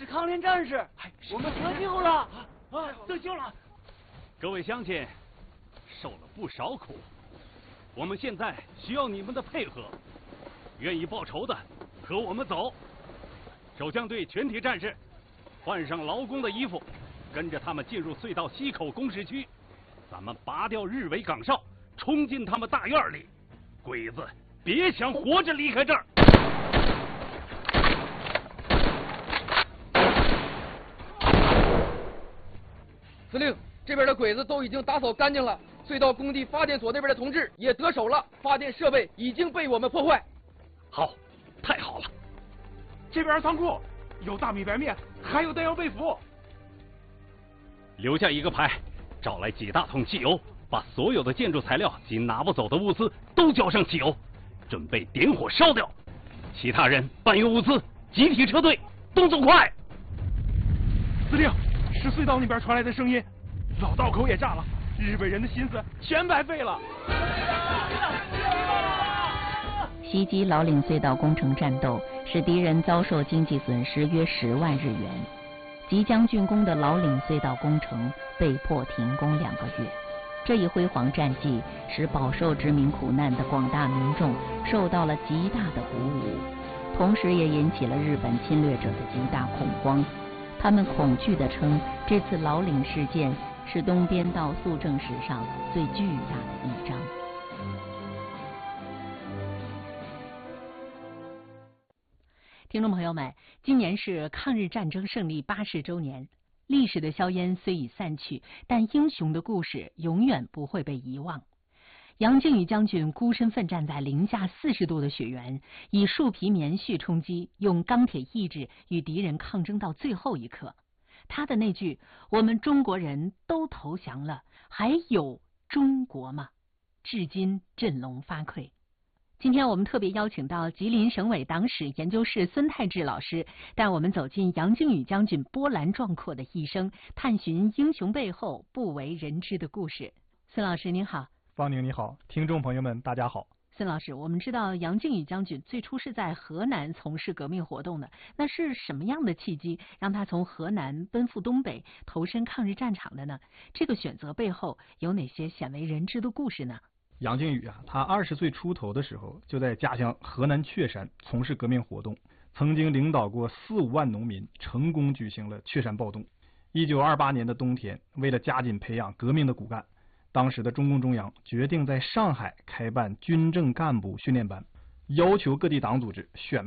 抗联战士，我们得救了！ 得救了！ 各位乡亲，受了不少苦，我们现在需要你们的配合。愿意报仇的，和我们走。守将队全体战士，换上劳工的衣服，跟着他们进入隧道西口工事区。咱们拔掉日伪岗哨，冲进他们大院里。鬼子别想活着离开这儿！ 司令，这边的鬼子都已经打扫干净了，隧道工地发电所那边的同志也得手了，发电设备已经被我们破坏。 好，太好了！ 这边仓库有大米白面，还有弹药被俘。 留下一个排，找来几大桶汽油，把所有的建筑材料及拿不走的物资都浇上汽油，准备点火烧掉。其他人搬运物资，集体撤退，动作快！ 司令，是隧道那边传来的声音，老道口也炸了，日本人的心思全白费了。 袭击老岭隧道工程战斗使敌人遭受经济损失约10万日元，即将竣工的老岭隧道工程被迫停工2个月。这一辉煌战绩使饱受殖民苦难的广大民众受到了极大的鼓舞，同时也引起了日本侵略者的极大恐慌。他们恐惧地称这次老岭事件是东边道肃正史上最巨大的一章。听众朋友们，今年是抗日战争胜利80周年。历史的硝烟虽已散去，但英雄的故事永远不会被遗忘。杨靖宇将军孤身奋战在零下40度的雪原，以树皮棉絮充饥，用钢铁意志与敌人抗争到最后一刻。他的那句“我们中国人都投降了，还有中国吗”，至今振聋发聩。今天我们特别邀请到吉林省委党史研究室孙泰志老师，带我们走进杨靖宇将军波澜壮阔的一生，探寻英雄背后不为人知的故事。孙老师您好。 方宁你好，听众朋友们大家好。 孙老师，我们知道杨靖宇将军最初是在河南从事革命活动的，那是什么样的契机让他从河南奔赴东北，投身抗日战场的呢？这个选择背后有哪些鲜为人知的故事呢？ 杨靖宇他20岁出头的时候就在家乡河南确山从事革命活动，曾经领导过4、5万农民，成功举行了确山暴动。1928年的冬天，为了加紧培养革命的骨干，当时的中共中央决定在上海开办军政干部训练班，要求各地党组织选